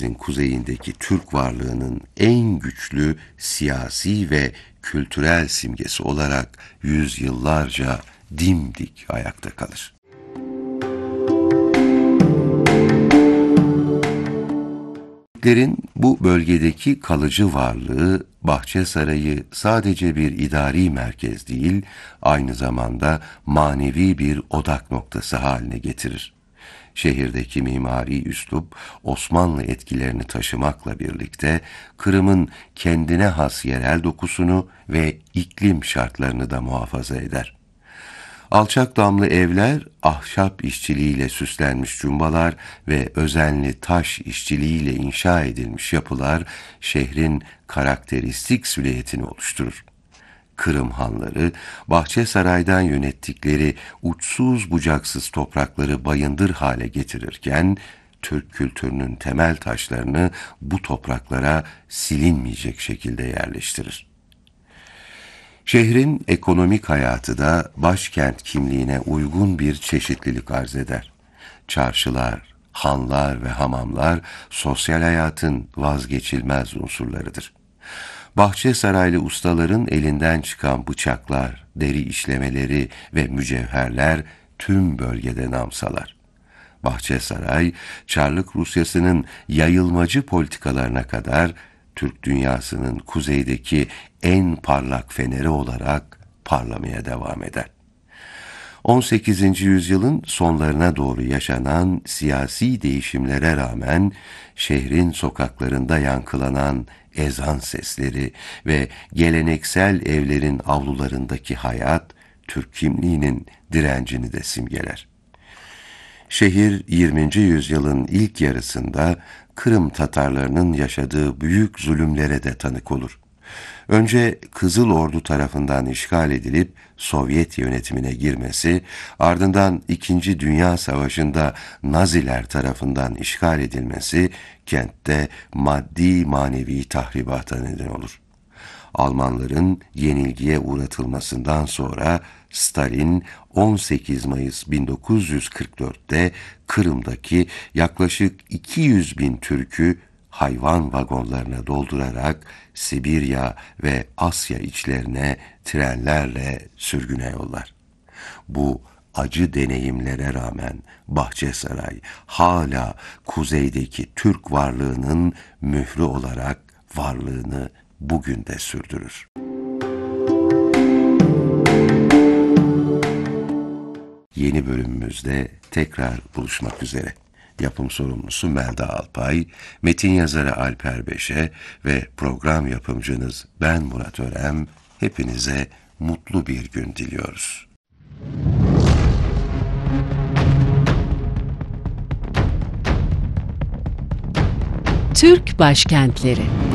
Karadeniz'in kuzeyindeki Türk varlığının en güçlü siyasi ve kültürel simgesi olarak yüzyıllarca dimdik ayakta kalır. Türklerin bu bölgedeki kalıcı varlığı, Bahçesaray'ı sadece bir idari merkez değil, aynı zamanda manevi bir odak noktası haline getirir. Şehirdeki mimari üslup, Osmanlı etkilerini taşımakla birlikte, Kırım'ın kendine has yerel dokusunu ve iklim şartlarını da muhafaza eder. Alçak damlı evler, ahşap işçiliğiyle süslenmiş cumbalar ve özenli taş işçiliğiyle inşa edilmiş yapılar şehrin karakteristik silüetini oluşturur. Kırım hanları, Bahçesaray'dan yönettikleri uçsuz bucaksız toprakları bayındır hale getirirken, Türk kültürünün temel taşlarını bu topraklara silinmeyecek şekilde yerleştirir. Şehrin ekonomik hayatı da başkent kimliğine uygun bir çeşitlilik arz eder. Çarşılar, hanlar ve hamamlar sosyal hayatın vazgeçilmez unsurlarıdır. Bahçesaraylı ustaların elinden çıkan bıçaklar, deri işlemeleri ve mücevherler tüm bölgede nam salar. Bahçesaray, Çarlık Rusyası'nın yayılmacı politikalarına kadar Türk dünyasının kuzeydeki en parlak feneri olarak parlamaya devam eder. 18. yüzyılın sonlarına doğru yaşanan siyasi değişimlere rağmen şehrin sokaklarında yankılanan ezan sesleri ve geleneksel evlerin avlularındaki hayat, Türk kimliğinin direncini de simgeler. Şehir 20. yüzyılın ilk yarısında Kırım Tatarlarının yaşadığı büyük zulümlere de tanık olur. Önce Kızıl Ordu tarafından işgal edilip Sovyet yönetimine girmesi, ardından İkinci Dünya Savaşı'nda Naziler tarafından işgal edilmesi kentte maddi manevi tahribata neden olur. Almanların yenilgiye uğratılmasından sonra Stalin 18 Mayıs 1944'te Kırım'daki yaklaşık 200 bin Türk'ü hayvan vagonlarına doldurarak Sibirya ve Asya içlerine trenlerle sürgüne yollar. Bu acı deneyimlere rağmen Bahçesaray hala kuzeydeki Türk varlığının mührü olarak varlığını bugün de sürdürür. Yeni bölümümüzde tekrar buluşmak üzere. Yapım sorumlusu Melda Alpay, metin yazarı Alper Beşe ve program yapımcınız ben Murat Örem, hepinize mutlu bir gün diliyoruz. Türk Başkentleri